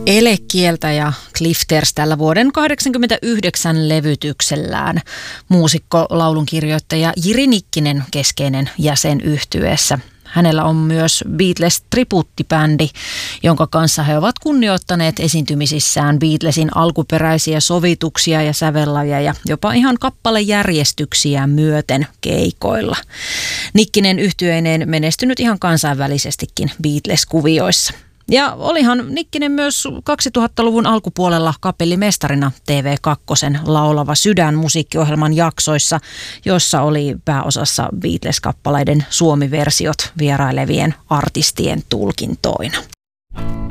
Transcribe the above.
Elekieltä ja Clifters tällä vuoden 1989 levytyksellään. Muusikko, laulunkirjoittaja Jiri Nikkinen keskeinen jäsen yhtyeessä. Hänellä on myös Beatles-tribuuttibändi, jonka kanssa he ovat kunnioittaneet esiintymisissään Beatlesin alkuperäisiä sovituksia ja sävellajeja, jopa ihan kappalejärjestyksiä myöten keikoilla. Nikkinen yhtyeineen menestynyt ihan kansainvälisestikin Beatles-kuvioissa. Ja olihan Nikkinen myös 2000-luvun alkupuolella kapellimestarina TV2 Laulava sydän -musiikkiohjelman jaksoissa, jossa oli pääosassa Beatles-kappaleiden suomiversiot vierailevien artistien tulkintoina.